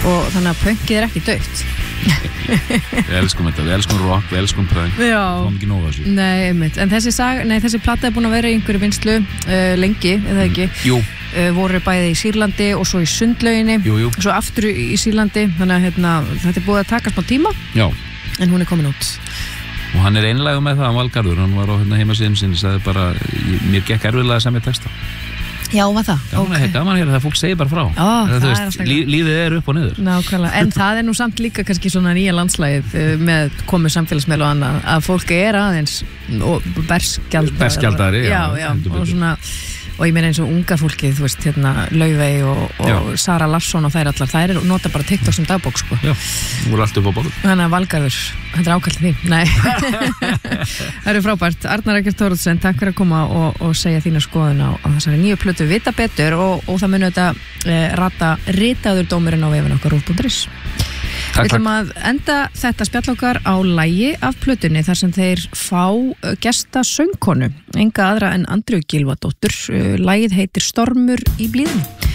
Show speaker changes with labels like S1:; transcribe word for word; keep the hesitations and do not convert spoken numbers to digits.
S1: og þannig að pönkið er ekki dautt.
S2: Við elskum þetta, við elskum rock, við elskum punk.
S1: Já.
S2: Kom ekki nóg að þessu.
S1: Nei, einmitt. En þessi, sag, nei, þessi plata er búin að vera í einhverju vinslu uh, lengi, eða ekki?
S2: Jú.
S1: Uh, voru bæði í Sýrlandi og svo í Sundlauginni.
S2: Jú, jú.
S1: Svo aftur í Sýrlandi, þannig að hérna, þetta er búið að taka smá tíma.
S2: Já.
S1: En hún er komin út.
S2: Og hann er einlægur með það, hann Valgarður, hann var á hérna, heimasíðum sinni, sagði bara, mér gekk erfiðlega að semja texta.
S1: Já, var það?
S2: Gaman okay. Gaman hér það fólk segir bara frá.
S1: Ó, það
S2: það
S1: er
S2: veist,
S1: alltaf
S2: lí, lífið er upp og niður.
S1: Nákvæmlega, en það er nú samt líka kannski svona nýja landslægið með komu samfélagsmiðla og annað, að fólk er aðeins og berskjaldari.
S2: Berskjaldari, já.
S1: Já, já, og svona, og ég meina eins og unga fólkið, þú veist, hérna, Laufey og, og Sara Larsson og þær allar, þær er nota bara TikTok sem dagbók, sko.
S2: Já, hún er allt upp á borð.
S1: Þannig að Valgarður, þetta er ákallið því, nei. Það eru frábært. Arnar Eggert Thoroddsen, takk fyrir að koma og, og segja þína skoðun á, á þessari nýju plötu Vita betur og, og það muni þetta e, rata ritaður dómurinn á vefinn okkar ruv punktur is. Við ætlum að enda þetta spjall okkar á lagi af plötunni þar sem þeir fá gesta söngkonu, enga aðra en Andreu Gylfadóttur. Lagið heitir Stormur í blíðunni.